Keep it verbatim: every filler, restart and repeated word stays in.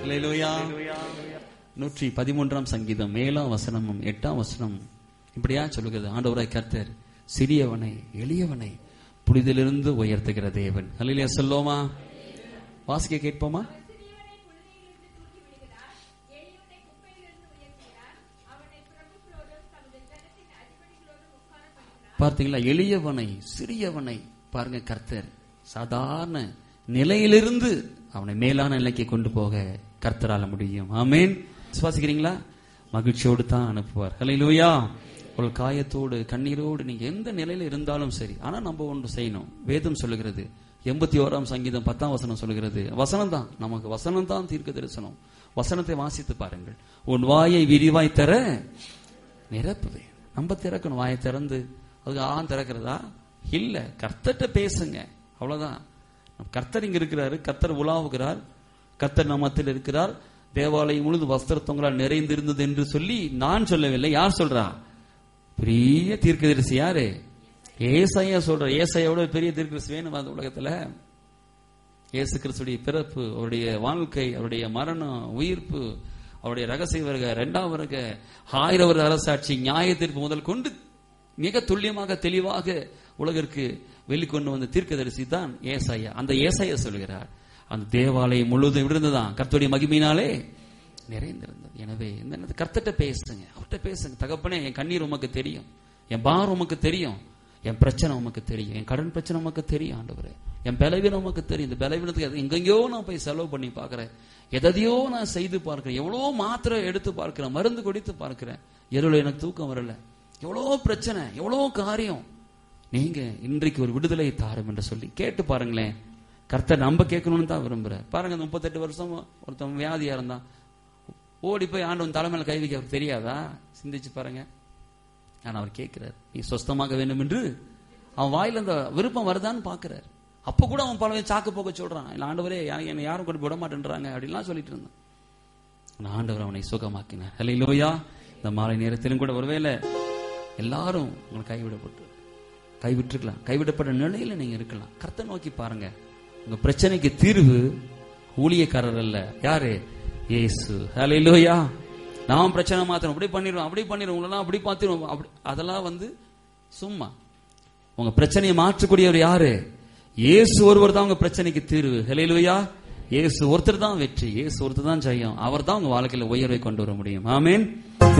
அல்லேலூயா. நூற்றி பதிமூன்றாம் சங்கீதம் ஏழாம் வசனமும் எட்டாம் வசனம் இப்படியா சொல்லுகிறது, ஆண்டவராய் கர்த்தர் சிறியவனை எளியவனை புனிதிலிருந்து உயர்த்துகிற தேவன். அல்லேலூயா சொல்லுவோமா? வாசிக்க கேட்போமா? பார்த்தீங்களா, எளியவனை சிறியவனை பாருங்க, கர்த்தர் சாதாரண நிலையிலிருந்து அவனை மேலான நிலைக்கு கொண்டு போக கர்த்தரால முடியும். ஆமென். விசுவாசிக்கிறீங்களா? மகிழ்ச்சியோடு தான் அனுப்புவார். ஹல்லேலூயா. ஒரு காயத்தோடு கண்ணீரோடு நீங்க எந்த நிலையில இருந்தாலும் சரி, ஆனா நம்ம ஒன்று செய்யணும். வேதம் சொல்லுகிறது, எண்பத்தி ஓராம் சங்கீதம் பத்தாம் வசனம் சொல்லுகிறது, வசனம் தான் நமக்கு, வசனம் தான் தீர்க்க தரிசனம். வசனத்தை வாசித்து பாருங்கள். உன் வாயை விரிவாய் தர நிரப்புவேன். நம்ம திறக்கணும் வாயை திறந்து. அதுக்கு ஆன் திறக்கிறதா இல்ல, கர்த்தர்ட்ட பேசுங்க, அவ்வளவுதான். கர்த்தர் இங்க இருக்கிறாரு, கர்த்தர் உலாவுகிறார், கர்த்தர் நம்மத்தில் இருக்கிறார். தேவாலயம் முழுது வஸ்திரத்தங்களால் நிறைந்திருந்தது என்று சொல்லி நான் சொல்லவில்லை. யார் சொல்றா? பெரிய தீர்க்கதரிசி யாரு? ஏசாயா சொல்ற. ஏசாயாவோட பெரிய தீர்க்கதரிசி வேணும் அந்த உலகத்துல? இயேசு கிறிஸ்துடைய பிறப்பு, அவருடைய வாழ்க்கை, அவருடைய மரணம், உயிர்ப்பு, அவருடைய ரகசிய வருக, இரண்டாம் வருக, ஆயிரம் வருட அரசாட்சி, நியாய தீர்ப்பு முதல் கொண்டு மிக துல்லியமாக தெளிவாக உலகிற்கு வெளிக்கொண்டு வந்த தீர்க்கதரிசி தான் ஏசாயா. அந்த ஏசாயா சொல்கிறார், அந்த தேவாலயம் முழுவதும் இருந்துதான் கர்த்தருடைய மகிமையினாலே நிறைந்திருந்தது. எனவே இந்த கர்த்தர்ட்ட பேசுங்க, அவர்கிட்ட பேசுங்க. தகப்பனே, என் கண்ணீர் உமக்கு தெரியும், என் பாரம் உமக்கு தெரியும், என் பிரச்சனை உமக்கு தெரியும், என் கடன் பிரச்சனை உமக்கு தெரியும் ஆண்டவரே, என் பலவீனம் உமக்கு தெரியும். இந்த பலவீனத்துக்கு எங்கெங்கயோ நான் போய் செலவு பண்ணி பார்க்கிறேன், எதையோ நான் செய்து பார்க்கிறேன், எவ்வளோ மாத்திரை எடுத்து பார்க்கிறேன், மருந்து குடித்து பார்க்கிறேன், எருள எனக்கு தூக்கம் வரல, எவ்வளோ பிரச்சனை, எவ்வளோ காரியம், நீங்க இன்றைக்கு ஒரு விடுதலை தாரும் என்று சொல்லி கேட்டு பாருங்களேன். கர்த்தர் நம்ம கேட்கணும்னு தான் விரும்புற. பாருங்க, முப்பத்தெட்டு வருஷம் ஒருத்தன் வியாதியா இருந்தான், ஓடி போய் ஆண்டவன் தலைமையில கை வைக்க அவருக்கு தெரியாதா? சிந்திச்சு பாருங்க. ஆனா அவர் கேட்கிறார், நீ சொஸ்தமாக வேண்டும் என்று. அவன் வாயில அந்த விருப்பம் வருதான்னு பாக்குறாரு. அப்ப கூட அவன் பல சாக்கு போக்க சொல்றான், இல்ல ஆண்டவரே என்னை யாரும் கொண்டு விட மாட்டேன்றாங்க அப்படின்லாம் சொல்லிட்டு இருந்தான். ஆண்டவர் அவனை சுகமாக்கினார். ஹல்லேலூயா. இந்த மாலை நேரத்திலும் கூட ஒருவேளை எல்லாரும் உங்களை கைவிடப்பட்டு கைவிட்டுருக்கலாம், கைவிடப்பட்ட நிலையில நீங்க இருக்கலாம். கர்த்தரை நோக்கி பாருங்க. உங்க பிரச்சனைக்கு தீர்வு ஊழியக்காரர் அல்ல, யாரு? இயேசு. ஹல்லேலூயா. நாம் பிரச்சனை மாத்திரம் அப்படி பண்ணிடுவோம், அப்படி பண்ணிடுவோம், உங்களெல்லாம் அப்படி பார்த்துருவோம், அப்படி அதெல்லாம் வந்து சும்மா. உங்க பிரச்சனையை மாற்றக்கூடியவர் யாரு? இயேசு ஒருவர் தான் உங்க பிரச்சனைக்கு தீர்வு. ஹல்லேலூயா. இயேசு ஒருத்தர் தான் வெற்றி, இயேசு ஒருத்தர் தான் ஜெயம். அவர் தான் உங்க வாழ்க்கையில உயர்வை கொண்டு வர முடியும். ஆமென்.